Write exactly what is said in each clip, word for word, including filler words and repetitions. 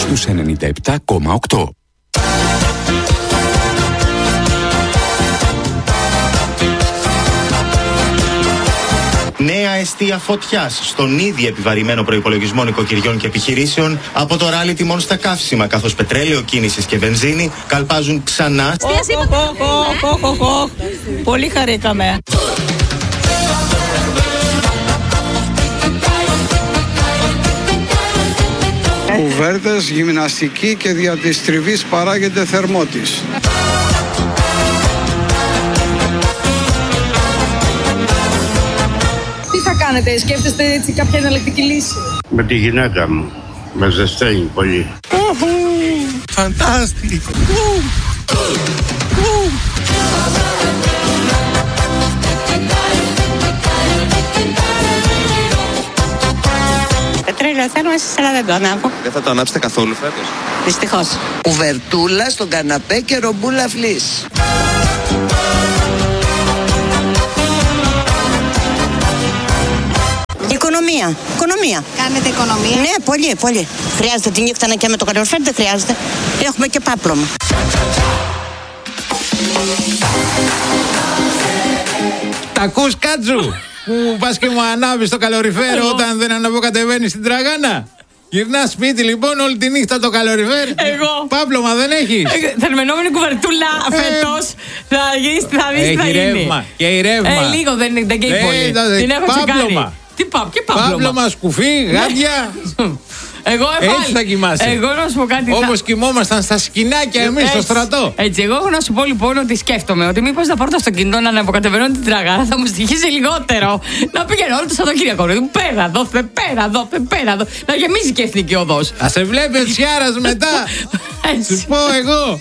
στους ενενήντα επτά κόμμα οκτώ. Νέα εστία φωτιάς στον ήδη επιβαρημένο προϋπολογισμό νοικοκυριών και επιχειρήσεων από το ράλι τιμών στα καύσιμα, καθώς πετρέλαιο κίνησης και βενζίνη καλπάζουν ξανά. Πολύ χαρήκαμε. Κουβέρτες, γυμναστική και δια της τριβής παράγεται θερμότης. Τι θα κάνετε, σκέφτεστε έτσι κάποια εναλλακτική λύση? Με τη γυναίκα μου. Με ζεσταίνει πολύ. Φαντάστη. Πετρέλαιο θέρμανσης, αλλά δεν το ανάβω. Δεν θα το ανάψετε καθόλου φέτος? Δυστυχώς. Κουβερτούλα στον καναπέ και ρομπούλα φλής. Οικονομία. Οικονομία. Κάνετε οικονομία? Ναι, πολύ, πολύ. Χρειάζεται τη νύχτα να και με το καλοκαίρι, δεν χρειάζεται. Έχουμε και πάπλωμα. Τα ακούς, Κάτζου, που πας και μου ανάβεις το καλοριφέρο όταν δεν αναβοκατεβαίνεις στην Τραγάνα? Γυρνάς σπίτι λοιπόν όλη τη νύχτα το καλοριφέρ. Εγώ. Πάπλωμα δεν έχεις? Ε, θερμενόμενη κουβερτούλα φέτος. Θα δεις, θα δεις τι θα γίνει. Έχει ρεύμα και η ρεύμα. Ε, λίγο δεν, δεν καίει πολύ. Την έχω ξεκάνει. Τι πάπ, και πάπλωμα. Πάπλωμα, σκουφί, γάντια. Εγώ έβαλα. Έτσι θα κοιμάσαι. Εγώ να σου πω κάτι. Όπως θα... κοιμόμασταν στα σκηνάκια εμείς στο στρατό. Έτσι, εγώ έχω να σου πω λοιπόν ότι σκέφτομαι ότι μήπως να πάρω το αυτοκίνητο να αναποκατεβαίνω την Τραγάνα θα μου στοιχήσει λιγότερο. Να πηγαίνω όλο το Σαββατοκύριακο. Πέρα, δώθε, πέρα, δώθε, πέρα. Δω... Να γεμίζει και εθνική οδός. Θα σε βλέπει ο Τσιάρας μετά. Σου πω εγώ.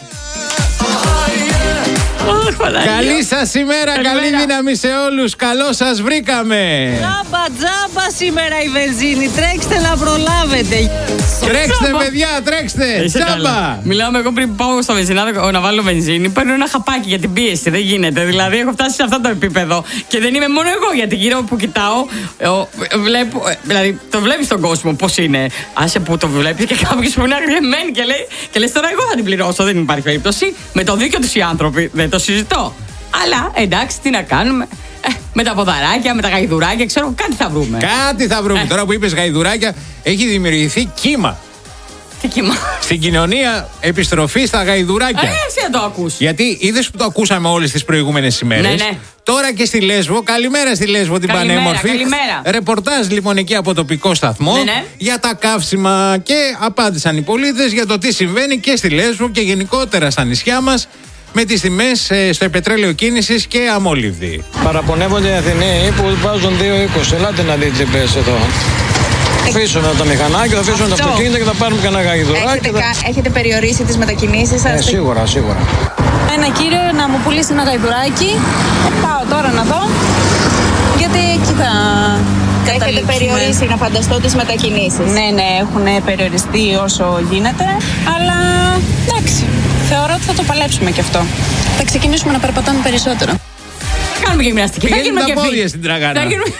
Καλή σας ημέρα, καλή δύναμη σε όλους. Καλώς σας βρήκαμε. Τζάμπα, τζάμπα σήμερα η βενζίνη. Τρέξτε να προλάβετε. Τρέξτε, παιδιά, τρέξτε. Τζάμπα. Μιλάμε εγώ πριν πάω στο βενζινάδικο να βάλω βενζίνη. Παίρνω ένα χαπάκι για την πίεση. Δεν γίνεται. Δηλαδή έχω φτάσει σε αυτό το επίπεδο. Και δεν είμαι μόνο εγώ. Γιατί γύρω που κοιτάω, βλέπω, δηλαδή το βλέπεις τον κόσμο πώς είναι. Άσε που το βλέπεις και κάποιος που είναι αγριεμένη και λέει, και λες τώρα εγώ θα την πληρώσω. Δεν υπάρχει περίπτωση. Με το δίκιο τους οι άνθρωποι. Δεν το συζητώ. Αλλά εντάξει, τι να κάνουμε. Ε, με τα ποδαράκια, με τα γαϊδουράκια, ξέρω κάτι θα βρούμε. Κάτι θα βρούμε. Ε. Τώρα που είπες γαϊδουράκια, έχει δημιουργηθεί κύμα. Τι κύμα? Στην κοινωνία, επιστροφή στα γαϊδουράκια. Ε, εσύ να το ακούς. Γιατί είδες που το ακούσαμε όλες τις προηγούμενες ημέρες. Ναι, ναι. Τώρα και στη Λέσβο, καλημέρα στη Λέσβο την καλημέρα, πανέμορφη. Καλημέρα. Ρεπορτάζ λοιπόν εκεί από τοπικό σταθμό, ναι, ναι, για τα καύσιμα και απάντησαν οι πολίτες για το τι συμβαίνει και στη Λέσβο και γενικότερα στα νησιά μας με τις τιμές ε, στο πετρέλαιο κίνησης και αμόλυβδη. Παραπονεύονται οι Αθηναίοι που βάζουν δύο είκοσι. Ελάτε να δείτε τι πες εδώ. Θα αφήσουμε τα μηχανάκια, θα αφήσουμε τα αυτοκίνητα και θα πάρουμε και ένα γαϊδουράκι. Έχετε, θα... κα... έχετε περιορίσει τις μετακινήσεις σας? Ε, σίγουρα, σίγουρα. Ένα κύριο να μου πουλήσει ένα γαϊδουράκι. Πάω τώρα να δω. Γιατί εκεί θα καταλήξουμε. Έχετε περιορίσει, να φανταστώ, τις μετακινήσεις? Ναι, ναι, έχουν περιοριστεί όσο γίνεται. Αλλά εντάξει, θεωρώ ότι θα το παλέψουμε κι αυτό. Θα ξεκινήσουμε να περπατάμε περισσότερο. Κάνουμε και γυμναστική. Θα γίνουμε τα πόδια στην Τραγάνα.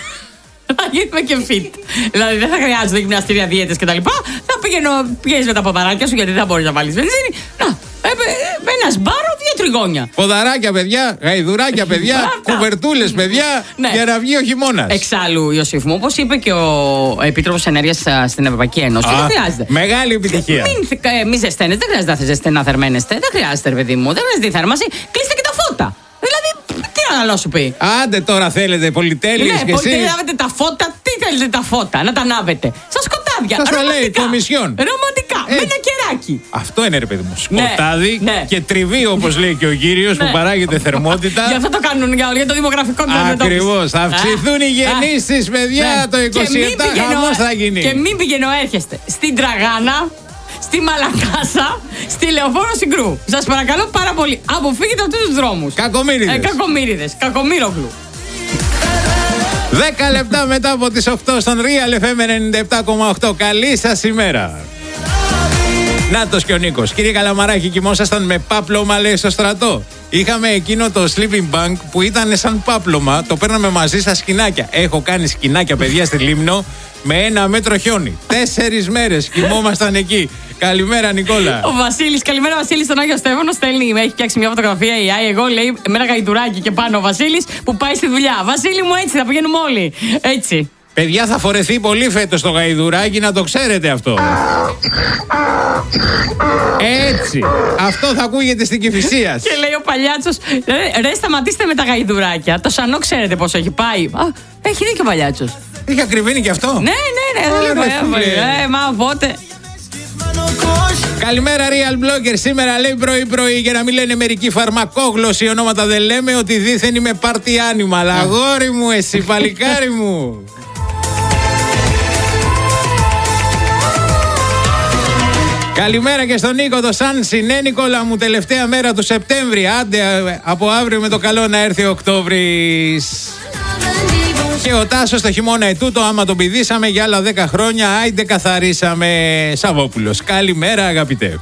Θα γίνουμε και fit. Δηλαδή δεν θα χρειάζεται γυμναστήρια, δίαιτες κτλ. Θα πηγαίνεις με τα ποδαράκια σου γιατί δεν μπορείς να βάλεις βενζίνη. Να, ε, με ένα σπάρο, δύο τριγώνια. Ποδαράκια, παιδιά, γαϊδουράκια, παιδιά, κουβερτούλες, παιδιά, ναι, για να βγει ο χειμώνας. Εξάλλου, Ιωσήφ μου, όπως είπε και ο Επίτροπος Ενέργειας στην Ευρωπαϊκή Ένωση, δεν χρειάζεται. Μεγάλη επιτυχία. Μην, ε, μη ζεσταίνετε, δεν χρειάζεται να θερμαίνεστε. Δεν χρειάζεται, ρε παιδί μου, δεν χρειάζεται η θέρμανση. Κλείστε και τα φώτα. Δηλαδή, τι άλλο σου πει. Άντε τώρα θέλετε πολυτέλειες, ναι, και εσύ. Ναι, πολυτέλειες τα φώτα. Τι θέλετε τα φώτα, να τα ανάβετε. Στα σκοτάδια. Σας τα λέει η Κομισιόν. Ρομαντικά. Ε. Με ένα κεράκι. Αυτό είναι, ρε παιδί μου. Σκοτάδι, ναι, ναι, και τριβή, όπως λέει και ο κύριος, ναι, που παράγεται θερμότητα. Γι' αυτό το κάνουν για το δημογραφικό του. Ακριβώς. Θα αυξηθούν οι γεννήσεις, παιδιά, ναι, το είκοσι επτά. Χαμός θα γίνει. Και μην πηγαίνω έρχεστε στην Τραγάνα, στη Μαλακάσα, στη Λεωφόρο Συγκρού. Σας παρακαλώ πάρα πολύ, αποφύγετε αυτούς τους δρόμους. Κακομοίριδες. Ε, κακομοίριδες. Κακομοίρογλου. Δέκα λεπτά μετά από τις οκτώ στον Real εφ εμ ενενήντα επτά κόμμα οκτώ. Καλή σας ημέρα. Νάτος και ο Νίκος. Κύριε Καλαμαράκη, κοιμόσασταν με πάπλωμα, λέει, στο στρατό? Είχαμε εκείνο το sleeping bag που ήταν σαν πάπλωμα. Το παίρναμε μαζί στα σκηνάκια. Έχω κάνει σκηνάκια, παιδιά, στη Λίμνο. με ένα μέτρο χιόνι. Τέσσερις μέρες κοιμόμασταν εκεί. Καλημέρα, Νικόλα. Ο Βασίλης, καλημέρα Βασίλη, στον Άγιο Στέφανο στέλνει. Έχει φτιάξει μια φωτογραφία η Άι. Εγώ λέει με ένα γαϊδουράκι και πάνω ο Βασίλης που πάει στη δουλειά. Βασίλη μου, έτσι θα πηγαίνουμε όλοι. Έτσι. Παιδιά, θα φορεθεί πολύ φέτος το γαϊδουράκι, να το ξέρετε αυτό. Έτσι. Αυτό θα ακούγεται στην Κηφισίας. Και λέει ο Παλιάτσος, ρε, σταματήστε με τα γαϊδουράκια. Το σανό ξέρετε πόσο έχει πάει. Α, έχει δίκιο ο Παλιάτσος. Έχει ακριβήνει και αυτό. Ναι, ναι, ναι. Ε, μα οπότε. Καλημέρα Real Blogger. Σήμερα λέει πρωί πρωί, για να μην λένε μερικοί φαρμακόγλωσσοι ονόματα δεν λέμε, ότι δήθεν είμαι party animal. Αγόρι μου, εσύ παλικάρι μου. Καλημέρα και στον Νίκο το Σάνσι. Ναι, Νικόλα μου, τελευταία μέρα του Σεπτέμβρη. Άντε από αύριο με το καλό να έρθει ο Οκτώβρης. Και ο Τάσος το χειμώνα ετούτο, άμα τον πηδήσαμε για άλλα δέκα χρόνια, άιντε καθαρίσαμε. Σαββόπουλος. Καλημέρα, αγαπητέ.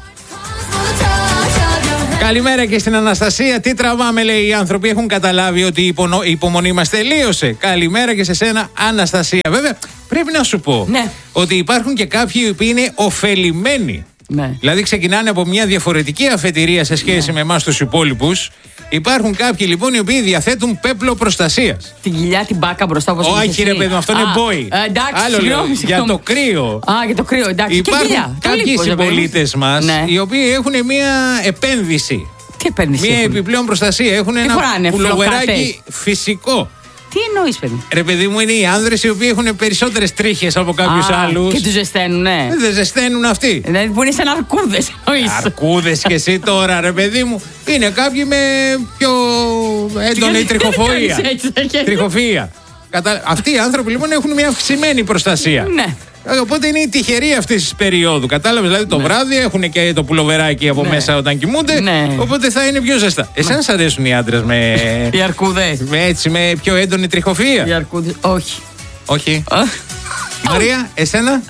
Καλημέρα και στην Αναστασία. Τι τραβάμε, λέει, οι άνθρωποι έχουν καταλάβει ότι η, υπονο... η υπομονή μας τελείωσε. Καλημέρα και σε σένα, Αναστασία. Βέβαια, πρέπει να σου πω ναι. ότι υπάρχουν και κάποιοι που είναι ωφελημένοι. Ναι. Δηλαδή ξεκινάνε από μια διαφορετική αφετηρία σε σχέση ναι. με εμάς τους υπόλοιπους. Υπάρχουν κάποιοι λοιπόν οι οποίοι διαθέτουν πέπλο προστασίας. Την κοιλιά, την μπάκα μπροστά, όπως όχι, όχι ρε παιδί μου, αυτό είναι boy. Ε, εντάξει, άλλο λέω, για το κρύο. Α, για το κρύο, εντάξει. Υπάρχουν κάποιοι συμπολίτες μας ναι. οι οποίοι έχουν μια επένδυση. Τι επένδυση? Μια έχουν? επιπλέον προστασία. Έχουν ένα πουλοβεράκι φυσικό. Τι εννοείς, παιδί? Ρε παιδί μου, είναι οι άνδρες οι οποίοι έχουν περισσότερες τρίχες από κάποιους Α, άλλους. Και τους ζεσταίνουν, ναι. Δεν ζεσταίνουν αυτοί. Δηλαδή που είναι σαν αρκούδες. Αρκούδες και εσύ τώρα, ρε παιδί μου. Είναι κάποιοι με πιο έντονη τριχοφυΐα. Τριχοφυΐα. Κατα... Αυτοί οι άνθρωποι λοιπόν έχουν μια αυξημένη προστασία. Ναι. Οπότε είναι η τυχερή αυτή τη περίοδου. Κατάλαβες, δηλαδή το ναι. βράδυ έχουν και το πουλοβεράκι από ναι. μέσα όταν κοιμούνται. Ναι. Οπότε θα είναι πιο ζεστά. Ναι. Εσένα σ' αρέσουν οι άντρες με. Οι αρκούδες. Με έτσι, με πιο έντονη τριχοφυΐα. Οι αρκούδες. Όχι. Όχι. Μαρία, εσένα.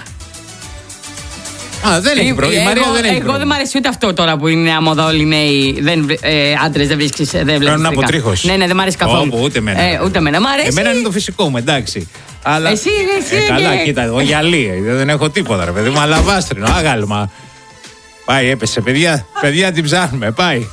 Α, δεν έχει πρόβλημα. Η Μαρία δεν έχει. Εγώ δεν μ' αρέσει ούτε αυτό τώρα που είναι αμόδα όλοι οι νέοι. Ε, άντρες δεν βρίσκεις. Δεν βλέπεις. Πρέπει να από τρίχος. Ναι, ναι, δεν μ' αρέσει καθόλου. Όπου, ούτε εμένα. Ε, ούτε εμένα. Μ' αρέσει. Εμένα είναι το φυσικό μου, εντάξει. Αλλά... Εσύ, εσύ. Ε, καλά, και... κοίτα, εγώ γυαλί. Δεν έχω τίποτα, ρε παιδί μου. Αλαβάστρινο, άγαλμα. Πάει, έπεσε, παιδιά. Παιδιά την ψάχνουμε, πάει.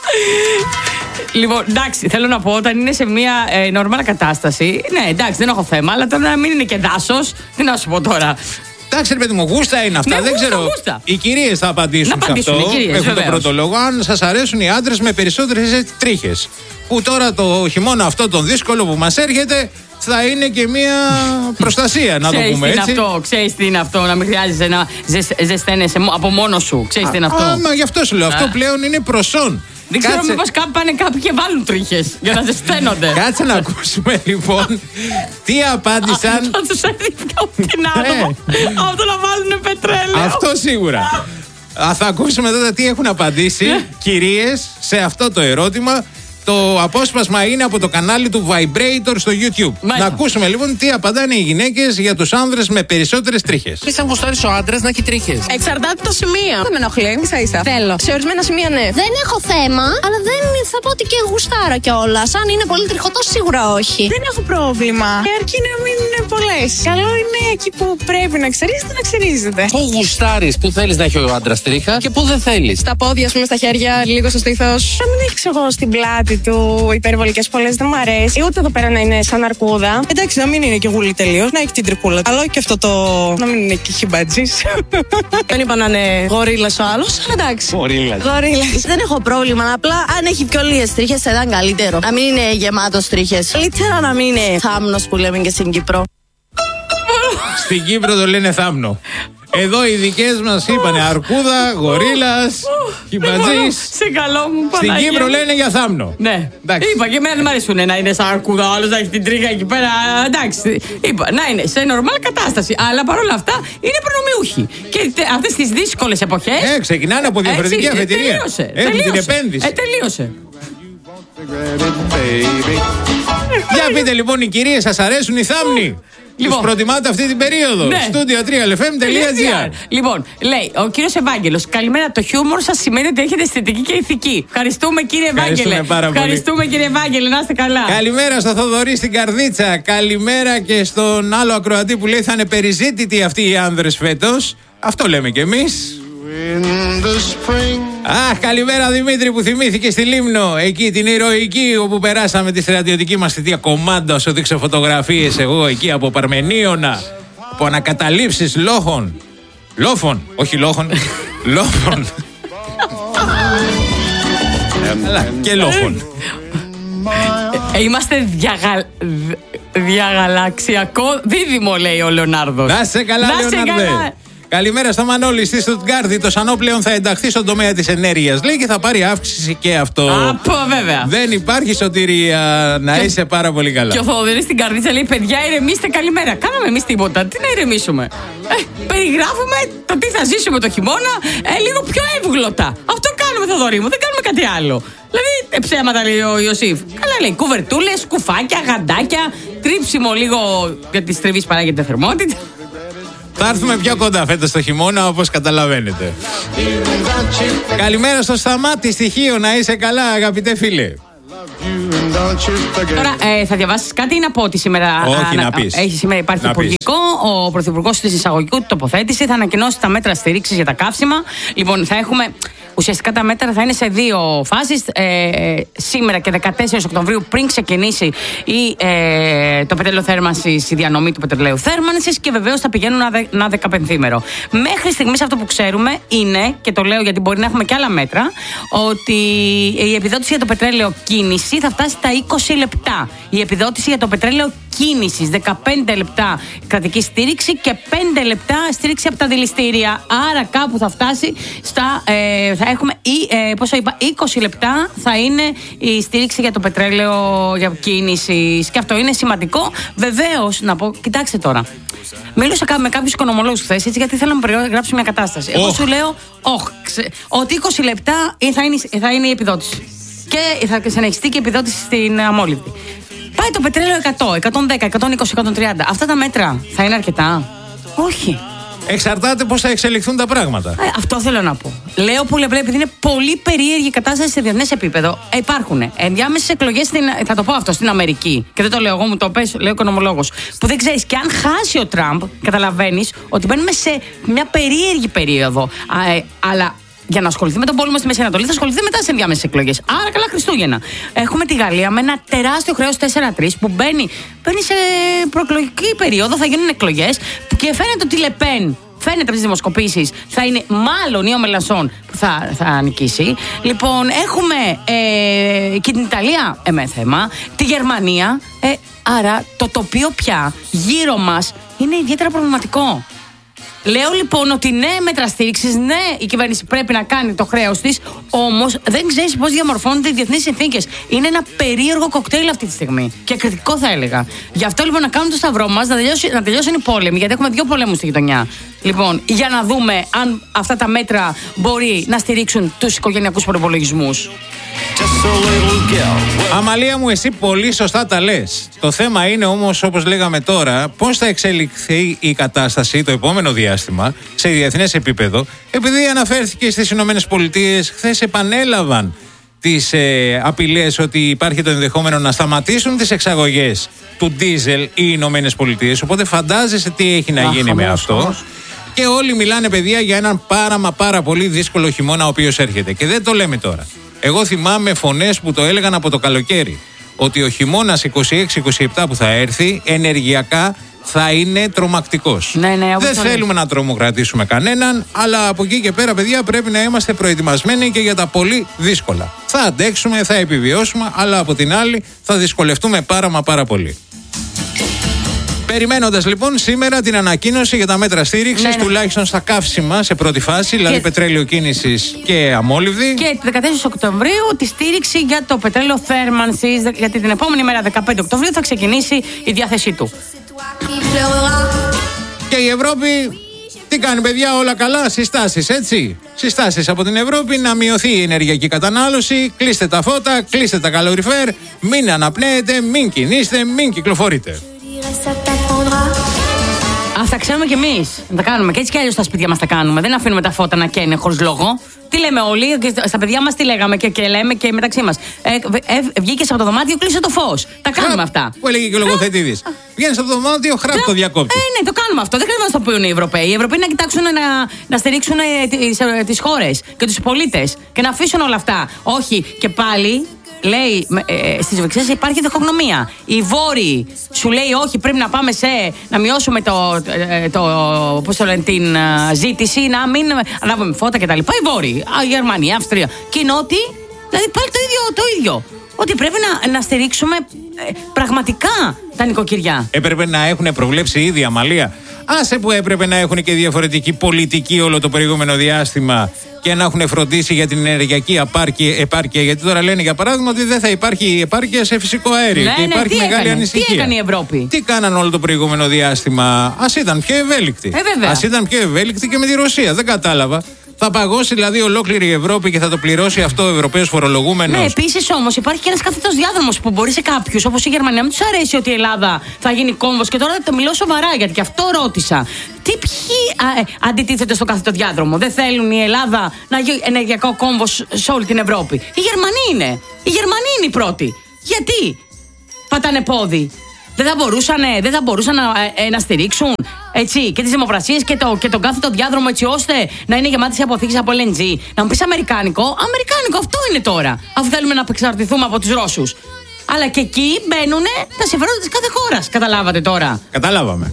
Λοιπόν, εντάξει, θέλω να πω, όταν είναι σε μια ε, νορμάλ κατάσταση. Ναι, εντάξει, δεν έχω θέμα. Αλλά τώρα να μην είναι και δάσος. Τι να σου πω τώρα. Εντάξει, ρε παιδί μου, γούστα είναι αυτά. Ναι, δεν γούστα, ξέρω. Γούστα. Οι κυρίες θα απαντήσουν, να σε αυτό. Οι κυρίες, έχουν βεβαίως. τον πρώτο λόγο. Αν σας αρέσουν οι άντρες με περισσότερες τρίχες. Που τώρα το χειμώνα αυτό τον δύσκολο που μας έρχεται θα είναι και μια προστασία, να το πούμε έτσι. Αυτό, ξέρεις τι είναι αυτό, να μην χρειάζεσαι να ζεσταίνεσαι από μόνο σου. Ξέρεις τι είναι αυτό. Άμα γι' αυτό σου λέω. Αυτό πλέον είναι προσόν. Δεν ξέρω μήπως κάποιοι πάνε κάποιοι και βάλουν τρίχες για να ζεσταίνονται. Κάτσε να ακούσουμε λοιπόν τι απάντησαν. Θα τους έρθει πιο άτομο από το να βάλουν πετρέλαιο. Αυτό σίγουρα. Θα ακούσουμε τώρα τι έχουν απαντήσει κυρίες σε αυτό το ερώτημα. Το απόσπασμα είναι από το κανάλι του Vibrator στο YouTube. Μάλιστα. Να ακούσουμε λοιπόν τι απαντάνε οι γυναίκες για τους άνδρες με περισσότερες τρίχες. Τι σαν γουστάρεις ο άντρας να έχει τρίχες? Εξαρτάται το σημείο. Δεν με ενοχλεί, ίσα ίσα. Θέλω. Σε ορισμένα σημεία ναι. Δεν έχω θέμα, αλλά δεν θα πω ότι και γουστάρα κιόλα. Αν είναι πολύ τριχωτό, σίγουρα όχι. Δεν έχω πρόβλημα. Αρκεί να μην είναι πολλές. Καλό είναι εκεί που πρέπει να ξερίζετε να ξερίζετε. Πού γουστάρεις, πού θέλεις να έχει ο άντρας τρίχα και πού δεν θέλεις? Στα πόδια, α πούμε, στα χέρια, λίγο στο στήθος. Να μην έχει εγώ στην πλάτη του υπερβολικές πολλές, δεν μου αρέσει. Ούτε εδώ πέρα να είναι σαν αρκούδα. Εντάξει, να μην είναι και γουλή τελείως, να έχει την τρυπούλα. Αλλά και αυτό το. Να μην είναι και χιμπατζής. Δεν είπα να είναι γορίλας ο άλλος. Εντάξει. Γορίλας. Γορίλας. Δεν έχω πρόβλημα. Απλά αν έχει πιο λίγες τρίχες θα ήταν καλύτερο. Να μην είναι γεμάτος τρίχες. Καλύτερα να μην είναι θάμνος που λέμε και στην Κύπρο. Στην Κύπρο το λένε θάμνο. Εδώ οι δικές μας είπανε αρκούδα, γορίλας, χιμπατζής. Σε καλό μου, Παναγία. Στην Κύπρο λένε για θάμνο. Ναι. Εντάξει. Είπα και εμένα δεν μου αρέσουν να είναι σαν αρκούδα, ο άλλος να έχει την τρίχα εκεί πέρα. Εντάξει. Είπα να είναι σε νορμάλ κατάσταση. Αλλά παρόλα αυτά είναι προνομιούχοι. Και αυτές τις δύσκολες εποχές. Ε, ξεκινάνε από διαφορετική έτσι, αφετηρία. Τελείωσε. Έχουν τελείωσε. την επένδυση. Ε, τελείωσε. Για πείτε λοιπόν, οι κυρίες, σας αρέσουν οι θάμνοι? Λοιπόν, τους προτιμάτε αυτή την περίοδο. Ναι. Studio τρία ελ εφ εμ τελεία τζι άρ. Λοιπόν, λέει ο κύριος Ευάγγελος, καλημέρα. Το χιούμορ σας σημαίνει ότι έχετε αισθητική και ηθική. Ευχαριστούμε κύριε Ευάγγελε. Ευχαριστούμε κύριε Ευάγγελε, να είστε καλά. Καλημέρα στο Θοδωρή στην Καρδίτσα. Καλημέρα και στον άλλο ακροατή που λέει θα είναι περιζήτητοι αυτοί οι άνδρες φέτος. Αυτό λέμε κι εμείς. Αχ, καλημέρα Δημήτρη που θυμήθηκε στη Λίμνο. Εκεί την ηρωική όπου περάσαμε τη στρατιωτική μας θητεία. Κομμάντα, σου δείξω φωτογραφίες εγώ εκεί από Παρμενίωνα. Από ανακαταλήψεις λόχων. Λόφων, όχι λόχων. Λόφων. Αλλά και λόχων. Ε, είμαστε διαγα... διαγαλαξιακό δίδυμο, λέει ο Λεωνάρδος. Να σε καλά, Λεωνάρδε. Καλημέρα στο Μανώλη στη Στουτγκάρδη. Το Σανό πλέον θα ενταχθεί στον τομέα της ενέργειας. Λέει και θα πάρει αύξηση και αυτό. Από βέβαια. Δεν υπάρχει σωτηρία. Να και... είσαι πάρα πολύ καλά. Και ο Θοδωρής στην Καρδίτσα λέει: παιδιά, ηρεμήστε, καλημέρα. Κάναμε εμείς τίποτα. Τι να ηρεμήσουμε. Ε, περιγράφουμε το τι θα ζήσουμε το χειμώνα ε, λίγο πιο εύγλωτα. Αυτό κάνουμε, Θοδωρή μου. Δεν κάνουμε κάτι άλλο. Δηλαδή, ε, ψέματα λέει ο Ιωσήφ. Καλά λέει. Κουβερτούλες, κουφάκια, γαντάκια. Τρίψιμο λίγο για τη τριβή παράγεται θερμότητα. Θα έρθουμε πιο κοντά φέτος το χειμώνα, όπως καταλαβαίνετε. Καλημέρα στο Σταμάτη στοιχείο, να είσαι καλά αγαπητέ φίλε. Τώρα ε, θα διαβάσεις κάτι ή να πω ότι σήμερα, Όχι, α, να πεις. Έχει, σήμερα υπάρχει να υπουργικό. Πεις. Ο Πρωθυπουργός της εισαγωγικού τοποθέτηση θα ανακοινώσει τα μέτρα στήριξης για τα καύσιμα. Λοιπόν, θα έχουμε. Ουσιαστικά τα μέτρα θα είναι σε δύο φάσεις. Ε, σήμερα και δεκατέσσερις Οκτωβρίου, πριν ξεκινήσει η, ε, το πετρέλαιο θέρμανσης, η διανομή του πετρελαίου θέρμανσης, και βεβαίως θα πηγαίνουν ένα, ένα δεκαπενθήμερο. Μέχρι στιγμής αυτό που ξέρουμε είναι, και το λέω γιατί μπορεί να έχουμε και άλλα μέτρα, ότι η επιδότηση για το πετρέλαιο κίνηση θα φτάσει στα είκοσι λεπτά. Η επιδότηση για το πετρέλαιο κίνησης δεκαπέντε λεπτά κρατική στήριξη και πέντε λεπτά στήριξη από τα δηληστήρια. Άρα κάπου θα φτάσει στα. Ε, θα έχουμε ή, ε, πόσο είπα, είκοσι λεπτά θα είναι η στήριξη για το πετρέλαιο για κίνησης. Και αυτό είναι σημαντικό. Βεβαίως, να πω, κοιτάξτε τώρα. Μίλησα με κάποιους οικονομολόγους χθες, έτσι, γιατί θέλω να περιγράψω μια κατάσταση. Oh. Εγώ σου λέω oh, ξε, ότι είκοσι λεπτά θα είναι, θα είναι η επιδότηση. Και θα συνεχιστεί και η επιδότηση στην αμόλυβδη. Πάει το πετρέλαιο εκατό, εκατόν δέκα, εκατόν είκοσι, εκατόν τριάντα. Αυτά τα μέτρα θα είναι αρκετά? Όχι. Εξαρτάται πώς θα εξελιχθούν τα πράγματα. Ε, αυτό θέλω να πω. Λέω πολύ απλά επειδή είναι πολύ περίεργη η κατάσταση σε διεθνές επίπεδο. Ε, υπάρχουν ενδιάμεσες εκλογές, θα το πω αυτό, στην Αμερική. Και δεν το λέω εγώ, μου το πες, λέω οικονομολόγος. Που δεν ξέρεις, και αν χάσει ο Τραμπ, καταλαβαίνεις ότι μπαίνουμε σε μια περίεργη περίοδο. Α, ε, αλλά. Για να ασχοληθεί με τον πόλεμο στη Μέση Ανατολή, θα ασχοληθεί μετά σε ενδιάμεσες εκλογές. Άρα, καλά Χριστούγεννα. Έχουμε τη Γαλλία με ένα τεράστιο χρέος τέσσερα τρία που μπαίνει, μπαίνει σε προεκλογική περίοδο, θα γίνουν εκλογές. Και φαίνεται ότι η Λεπέν, φαίνεται από τις δημοσκοπήσεις, θα είναι μάλλον η ο Μελανσόν που θα, θα νικήσει. Λοιπόν, έχουμε ε, και την Ιταλία ε, με θέμα, τη Γερμανία. Ε, άρα, το τοπίο πια γύρω μας είναι ιδιαίτερα προβληματικό. Λέω λοιπόν ότι ναι, μέτρα στήριξης, ναι, η κυβέρνηση πρέπει να κάνει το χρέος της, όμως δεν ξέρεις πώς διαμορφώνονται οι διεθνείς συνθήκες. Είναι ένα περίεργο κοκτέιλ αυτή τη στιγμή. Και κριτικό θα έλεγα. Γι' αυτό λοιπόν να κάνουμε το σταυρό μας, να, τελειώσει, να τελειώσουν οι πόλεμοι, γιατί έχουμε δύο πολέμους στη γειτονιά. Λοιπόν, για να δούμε αν αυτά τα μέτρα μπορεί να στηρίξουν τους οικογενειακούς προϋπολογισμούς. Αμαλία μου, εσύ πολύ σωστά τα λες. Το θέμα είναι όμως, όπως λέγαμε τώρα, πώς θα εξελιχθεί η κατάσταση το επόμενο διάστημα σε διεθνές επίπεδο, επειδή αναφέρθηκε στις Ηνωμένες Πολιτείες, χθες επανέλαβαν τις ε, απειλές ότι υπάρχει το ενδεχόμενο να σταματήσουν τις εξαγωγές του ντίζελ οι Ηνωμένες Πολιτείες. Οπότε φαντάζεσαι τι έχει να γίνει με αυτό. Και όλοι μιλάνε, παιδιά, για έναν πάρα μα πάρα πολύ δύσκολο χειμώνα ο οποίος έρχεται. Και δεν το λέμε τώρα. Εγώ θυμάμαι φωνές που το έλεγαν από το καλοκαίρι, ότι ο χειμώνας είκοσι έξι είκοσι επτά που θα έρθει ενεργειακά θα είναι τρομακτικός. Ναι, ναι, δεν θέλουμε να τρομοκρατήσουμε κανέναν, αλλά από εκεί και πέρα, παιδιά, πρέπει να είμαστε προετοιμασμένοι και για τα πολύ δύσκολα. Θα αντέξουμε, θα επιβιώσουμε, αλλά από την άλλη θα δυσκολευτούμε πάρα μα πάρα πολύ. Περιμένοντας λοιπόν σήμερα την ανακοίνωση για τα μέτρα στήριξης, ναι, ναι, τουλάχιστον στα καύσιμα σε πρώτη φάση, δηλαδή και πετρέλαιο κίνησης και αμόλυβδη. Και δεκατέσσερις Οκτωβρίου τη στήριξη για το πετρέλαιο θέρμανσης, γιατί την επόμενη μέρα, δεκαπέντε Οκτωβρίου, θα ξεκινήσει η διάθεσή του. Και η Ευρώπη τι κάνει, παιδιά, όλα καλά? Συστάσεις, έτσι. Συστάσεις από την Ευρώπη να μειωθεί η ενεργειακή κατανάλωση. Κλείστε τα φώτα, κλείστε τα καλοριφέρ, μην αναπνέετε, μην κινείστε, μην κυκλοφορείτε. Ça t'apprendra ξέρουμε κι εμείς. Να τα κάνουμε. Και έτσι κι αλλιώς στα σπίτια μας τα κάνουμε. Δεν αφήνουμε τα φώτα να καίνε χωρίς λόγο. Τι λέμε όλοι, και στα παιδιά μας τι λέγαμε και, και λέμε και μεταξύ μας. Ε, ε, βγήκες από το δωμάτιο, κλείσε το φως. Τα κάνουμε Χραπ, αυτά. Που έλεγε και ο λογοθετήδης. Βγαίνεις από το δωμάτιο, χράπ το διακόπτη. Ε, ναι, το κάνουμε αυτό. Δεν χρειάζεται να το πούνε οι Ευρωπαίοι. Οι Ευρωπαίοι να κοιτάξουν να, να στηρίξουν τις χώρες και τους πολίτες και να αφήσουν όλα αυτά. Όχι, και πάλι. Λέει ε, στις Βρυξέλλες υπάρχει διχογνωμία. Οι Βόρειοι σου λέει όχι, πρέπει να πάμε σε να μειώσουμε το, ε, το, πώς το λένε, την uh, ζήτηση, να μην ανάβουμε φώτα κτλ. Οι Βόρειοι, η Γερμανία, η Αυστρία. Και οι Νότιοι, δηλαδή πάλι το ίδιο, το ίδιο. Ότι πρέπει να, να στηρίξουμε ε, πραγματικά τα νοικοκυριά. Έπρεπε να έχουν προβλέψει ήδη, Αμαλία. Άσε που έπρεπε να έχουν και διαφορετική πολιτική όλο το προηγούμενο διάστημα και να έχουν φροντίσει για την ενεργειακή επάρκεια. Γιατί τώρα λένε για παράδειγμα ότι δεν θα υπάρχει επάρκεια σε φυσικό αέριο. Ναι, και υπάρχει ναι, μεγάλη έκανε. ανησυχία. Τι έκανε η Ευρώπη. Τι κάναν όλο το προηγούμενο διάστημα. Ας ήταν πιο ευέλικτοι. Ε, Ας ήταν πιο ευέλικτοι και με τη Ρωσία. Δεν κατάλαβα. Θα παγώσει δηλαδή ολόκληρη η Ευρώπη και θα το πληρώσει αυτό ο Ευρωπαίος φορολογούμενος. Ναι, επίσης όμως υπάρχει και ένας κάθετος διάδρομος που μπορεί σε κάποιους, όπως η Γερμανία, μην τους αρέσει ότι η Ελλάδα θα γίνει κόμβος. Και τώρα το μιλώ σοβαρά, γιατί και αυτό ρώτησα. Τι ποιοι α, ε, αντιτίθεται στο κάθετο διάδρομο. Δεν θέλουν η Ελλάδα να γίνει ενεργειακό κόμβος σε όλη την Ευρώπη. Οι Γερμανοί είναι. Οι Γερμανοί είναι οι πρώτοι. Γιατί πατάνε πόδι. Δεν θα μπορούσαν, δεν θα μπορούσαν να, ε, να στηρίξουν έτσι, και τις δημοπρασίες και, το, και τον κάθετο διάδρομο, έτσι ώστε να είναι γεμάτες οι αποθήκες από ελ εν τζι. Να μου πεις αμερικάνικο, αμερικάνικο αυτό είναι τώρα. Αφού θέλουμε να απεξαρτηθούμε από τους Ρώσους. Αλλά και εκεί μπαίνουν τα συμφέροντα της κάθε χώρας. Καταλάβατε τώρα. Καταλάβαμε.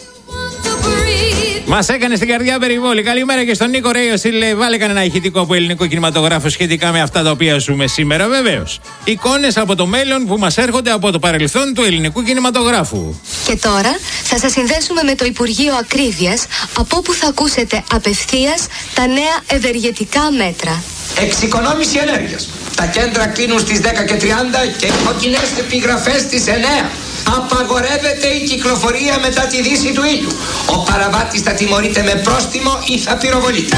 Μας έκανε στην καρδιά περιβόλη. Καλημέρα και στον Νίκο Ρέιο. Βάλε κανένα ηχητικό από ελληνικό κινηματογράφο σχετικά με αυτά τα οποία ζούμε σήμερα, βεβαίως. Εικόνες από το μέλλον που μας έρχονται από το παρελθόν του ελληνικού κινηματογράφου. Και τώρα θα σας συνδέσουμε με το Υπουργείο Ακρίβειας, από όπου θα ακούσετε απευθείας τα νέα ευεργετικά μέτρα. Εξοικονόμηση ενέργειας. Τα κέντρα κλείνουν στις δέκα και τριάντα και κοκκινές επιγραφές στις εννέα. Απαγορεύεται η κυκλοφορία μετά τη δύση του ήλιου. Ο παραβάτης θα τιμωρείται με πρόστιμο ή θα πυροβολείται.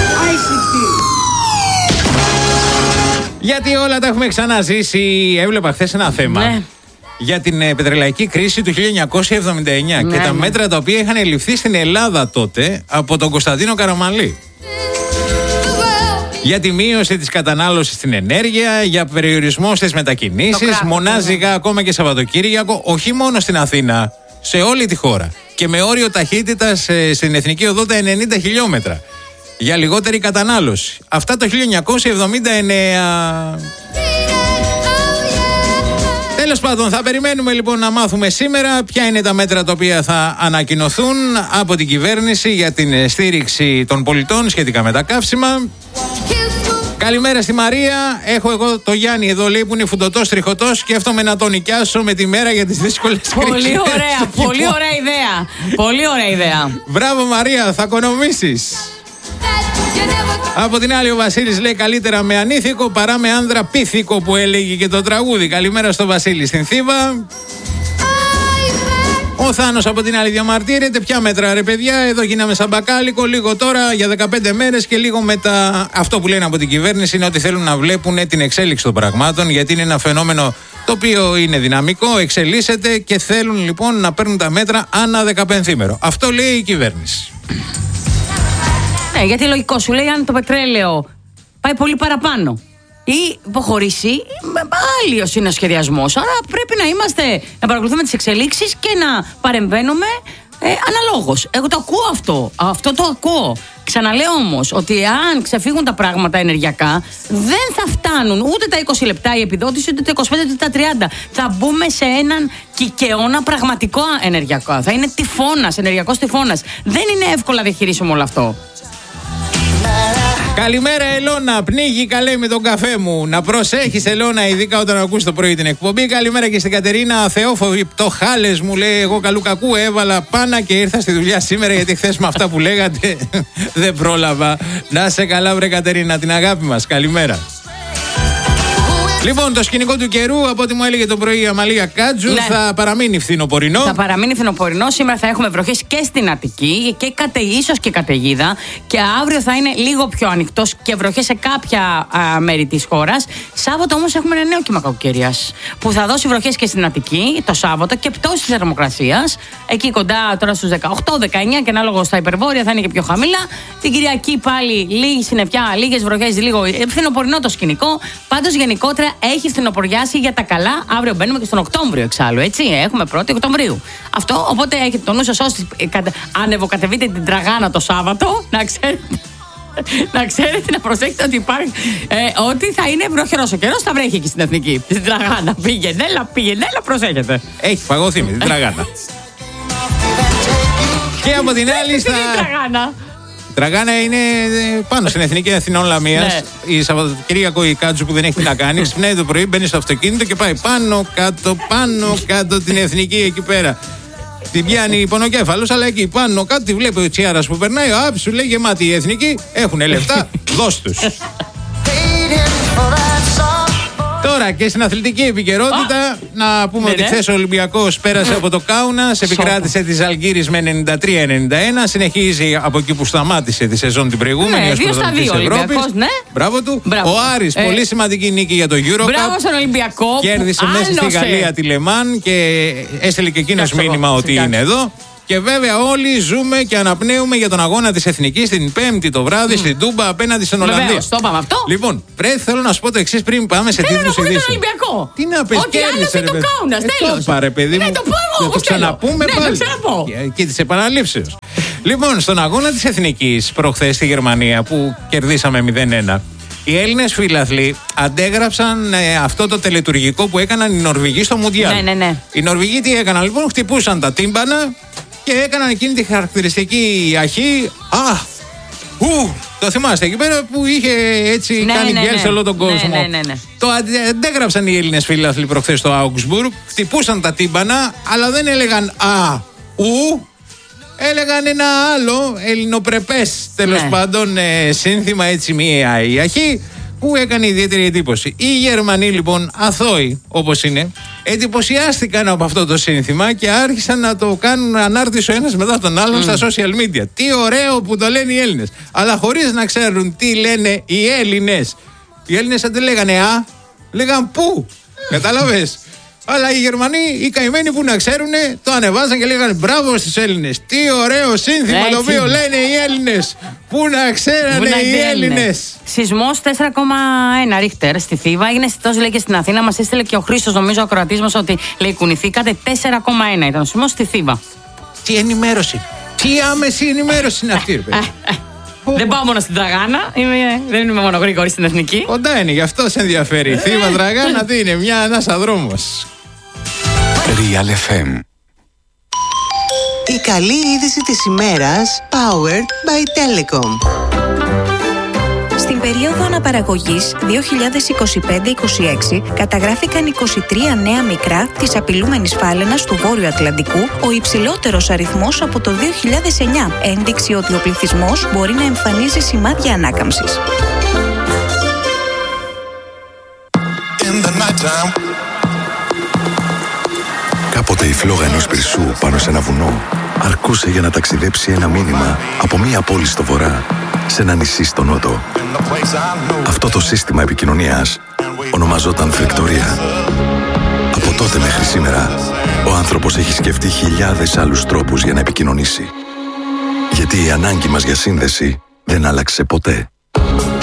Γιατί όλα τα έχουμε ξαναζήσει. Έβλεπα χθες ένα θέμα. Ναι. Για την ε, πετρελαϊκή κρίση του χίλια εννιακόσια εβδομήντα εννιά ναι, και τα ναι. μέτρα τα οποία είχαν ληφθεί στην Ελλάδα τότε από τον Κωνσταντίνο Καραμανλή. Για τη μείωση της κατανάλωσης στην ενέργεια, για περιορισμό στις μετακινήσεις, μονάζιγα ναι. ακόμα και Σαββατοκύριακο, όχι μόνο στην Αθήνα, σε όλη τη χώρα. Και με όριο ταχύτητας ε, στην Εθνική Οδό τα ενενήντα χιλιόμετρα. Για λιγότερη κατανάλωση. Αυτά το χίλια εννιακόσια εβδομήντα εννιά. Τέλος πάντων, θα περιμένουμε λοιπόν να μάθουμε σήμερα ποια είναι τα μέτρα τα οποία θα ανακοινωθούν από την κυβέρνηση για την στήριξη των πολιτών σχετικά με τα καύσιμα. Καλημέρα στη Μαρία. Έχω εγώ το Γιάννη εδώ, λέει, που είναι φουντωτός τριχωτός. Σκέφτομαι να τον νοικιάσω με τη μέρα για τις δύσκολες κρίσεις. Πολύ ωραία, πολύ ωραία ιδέα. Πολύ ωραία ιδέα. Μπράβο Μαρία, θα οικονομήσεις. Από την άλλη ο Βασίλης λέει καλύτερα με ανήθικο παρά με άνδρα πίθηκο, που έλεγε και το τραγούδι. Καλημέρα στο Βασίλη στην Θήβα. Ο Θάνος από την άλλη διαμαρτύρεται. Ποια μέτρα ρε παιδιά, εδώ γίναμε σαν μπακάλικο. Λίγο τώρα για δεκαπέντε μέρες και λίγο μετά. Αυτό που λένε από την κυβέρνηση είναι ότι θέλουν να βλέπουν την εξέλιξη των πραγμάτων, γιατί είναι ένα φαινόμενο το οποίο είναι δυναμικό, εξελίσσεται και θέλουν λοιπόν να παίρνουν τα μέτρα ανά δεκαπενθήμερο. Αυτό λέει η κυβέρνηση. Ναι, γιατί λογικό σου λέει, αν το πετρέλαιο πάει πολύ παραπάνω ή υποχωρήσει, άλλος είναι ο σχεδιασμός. Άρα πρέπει να είμαστε, να παρακολουθούμε τις εξελίξεις και να παρεμβαίνουμε ε, αναλόγως. Εγώ το ακούω αυτό. Αυτό το ακούω. Ξαναλέω όμως ότι αν ξεφύγουν τα πράγματα ενεργειακά, δεν θα φτάνουν ούτε τα είκοσι λεπτά η επιδότηση, ούτε τα είκοσι πέντε, ούτε τα τριάντα. Θα μπούμε σε έναν κικαιώνα πραγματικό ενεργειακό. Θα είναι τυφώνας, ενεργειακός τυφώνας. Δεν είναι εύκολα διαχειρίσιμο όλο αυτό. Καλημέρα Ελώνα, πνίγει καλέ με τον καφέ μου. Να προσέχεις Ελώνα, ειδικά όταν ακούς το πρωί την εκπομπή. Καλημέρα και στην Κατερίνα Θεόφοβη, το χάλες μου λέει. Εγώ καλού κακού έβαλα πάνα και ήρθα στη δουλειά σήμερα, γιατί χθες με αυτά που λέγατε δεν πρόλαβα. Να σε καλά βρε Κατερίνα, την αγάπη μας, καλημέρα. Λοιπόν, το σκηνικό του καιρού, από ό,τι μου έλεγε το πρωί η Αμαλία Κάτζου, ναι. θα παραμείνει φθινοπορεινό. Θα παραμείνει φθινοπορεινό. Σήμερα θα έχουμε βροχές και στην Αττική και κατε, ίσως και καταιγίδα. Και αύριο θα είναι λίγο πιο ανοιχτός και βροχές σε κάποια α, μέρη της χώρας. Σάββατο όμως έχουμε ένα νέο κύμα κακοκαιρίας που θα δώσει βροχές και στην Αττική το Σάββατο και πτώση της θερμοκρασίας. Εκεί κοντά τώρα στους δεκαοκτώ δεκαεννιά και ανάλογα στα υπερβόρεια θα είναι και πιο χαμηλά. Την Κυριακή πάλι λίγη συννεφιά, λίγες βροχές, λίγο φθινοπορεινό το σκηνικό. Πάντως γενικότερα έχει φθινοποριάσει για τα καλά. Αύριο μπαίνουμε και στον Οκτώβριο εξάλλου, έτσι. Έχουμε πρώτη Οκτωβρίου. Αυτό, οπότε έχετε το νου σας όσοι ανεβοκατεβείτε την Τραγάνα το Σάββατο, να ξέρετε. Να ξέρετε, να προσέχετε ότι υπάρχει. Ε, ότι θα είναι βροχερός ο καιρός, θα βρέχει εκεί στην Εθνική. Στην Τραγάνα. Πήγαινε, έλα, πήγαινε, έλα, προσέχετε. Έχει φαγωθεί με την Τραγάνα. Και από την άλλη στα. Τραγάνα. Η Τραγάνα είναι πάνω στην Εθνική Αθηνών Λαμίας. Ναι. Η Σαββατοκύριακο η Κάτζου που δεν έχει τι να κάνει. Ξυπνάει το πρωί, μπαίνει στο αυτοκίνητο και πάει πάνω κάτω, πάνω κάτω την Εθνική εκεί πέρα. Την πιάνει πονοκέφαλος, αλλά εκεί πάνω κάτω τη βλέπει ο Τσιάρας που περνάει. Απ' σου λέει γεμάτη η Εθνική. Έχουνε λεφτά, δώσ' τους. Τώρα και στην αθλητική επικαιρότητα, oh. να πούμε ναι, ότι ναι. χθες ο Ολυμπιακός πέρασε από το Κάουνας, επικράτησε τη Ζαλγκύρης με ενενήντα τρία ενενήντα ένα, συνεχίζει από εκεί που σταμάτησε τη σεζόν την προηγούμενη. Ναι, δύο στα δύο Ολυμπιακός, ναι. Μπράβο του. Μπράβο. Ο Άρης, ε. πολύ σημαντική νίκη για το Euro Cup. Μπράβο στον Ολυμπιακό. Κέρδισε μέσα στη Γαλλία τη Λεμάν και έστειλε και εκείνος μήνυμα ότι είναι εδώ. Και βέβαια όλοι ζούμε και αναπνέουμε για τον αγώνα της Εθνικής την Πέμπτη το βράδυ mm. στην Τούμπα απέναντι στην Ολλανδία. Βεβαίως, το είπαμε αυτό. Λοιπόν, πρέπει θέλω να σου πω το εξής πριν πάμε σε τίτλους ειδήσεων. Θέλω να Ολυμπιακό. Τι να πεις, ότι άλλος είναι το Κάουνας, τέλος. Το πάρε παιδί μου. Ναι, το πω εγώ, θα το ξαναπούμε ναι, πάλι. Το ξαναπώ. Και, και της επαναλήψεως. Λοιπόν, στον αγώνα της Εθνικής προχθές στη Γερμανία που κερδίσαμε μηδέν ένα. Οι Έλληνες φιλαθλοί αντέγραψαν ε, αυτό το τελετουργικό που έκαναν οι Νορβηγοί στο Μουντιάλ. Ναι, ναι, ναι. Οι Νορβηγοί τι έκαναν λοιπόν, χτυπούσαν τα τύμπανα και έκαναν εκείνη τη χαρακτηριστική αρχή. Α, ου, το θυμάστε εκεί πέρα που είχε έτσι ναι, κάνει ναι, γκέλ ναι. σε όλο τον κόσμο. Ναι, ναι, ναι, ναι. Το αντέγραψαν οι Έλληνες φίλαθλοι προχθές στο Augsburg, χτυπούσαν τα τύμπανα, αλλά δεν έλεγαν α, ου, έλεγαν ένα άλλο ελληνοπρεπές τέλος ναι. πάντων ε, σύνθημα, έτσι μία η αρχή που έκανε ιδιαίτερη εντύπωση. Οι Γερμανοί λοιπόν, αθώοι όπως είναι, εντυπωσιάστηκαν από αυτό το σύνθημα και άρχισαν να το κάνουν ανάρτηση ο ένας μετά τον άλλον mm. στα social media. Τι ωραίο που το λένε οι Έλληνες, αλλά χωρίς να ξέρουν τι λένε οι Έλληνες. Οι Έλληνες δεν λέγανε α, λέγαν πού, κατάλαβες. Αλλά οι Γερμανοί, οι καημένοι που να ξέρουν, το ανεβάζαν και λέγανε μπράβο στους Έλληνες. Τι ωραίο σύνθημα έτσι. Το οποίο λένε οι Έλληνες. Πού να ξέρανε οι Έλληνες. Σεισμός τέσσερα κόμμα ένα Ρίχτερ στη Θήβα. Έγινε τόσο λέει και στην Αθήνα. Μας έστειλε και ο Χρήστος, νομίζω, ο ακροατής μας, ότι λέει κουνηθήκατε. τέσσερα κόμμα ένα ήταν ο σεισμός στη Θήβα. Τι ενημέρωση. Τι άμεση ενημέρωση είναι αυτή, ρε παιδί. Δεν πάω μόνο στην Τραγάνα, είμαι, δεν είμαι μόνο γρήγορη στην Εθνική. Κοντά είναι, γι' αυτό σε ενδιαφέρει. Θήβα Τραγάνα, τι είναι, μια ανάσα δρόμος. Real εφ εμ. Η καλή είδηση της ημέρας, powered by Telecom. Στην περίοδο αναπαραγωγής δύο χιλιάδες είκοσι πέντε είκοσι έξι καταγράφηκαν είκοσι τρία νέα μικρά της απειλούμενης φάλαινας του Βόρειου Ατλαντικού, ο υψηλότερος αριθμός από το δύο χιλιάδες εννιά, ένδειξη ότι ο πληθυσμός μπορεί να εμφανίζει σημάδια ανάκαμψης. Κάποτε η φλόγα ενός πυρσού πάνω σε ένα βουνό αρκούσε για να ταξιδέψει ένα μήνυμα από μία πόλη στο βορρά σε ένα νησί στο νότο. Αυτό το σύστημα επικοινωνίας ονομαζόταν φλεκτορία. Από τότε μέχρι σήμερα, ο άνθρωπος έχει σκεφτεί χιλιάδες άλλους τρόπους για να επικοινωνήσει. Γιατί η ανάγκη μας για σύνδεση δεν άλλαξε ποτέ.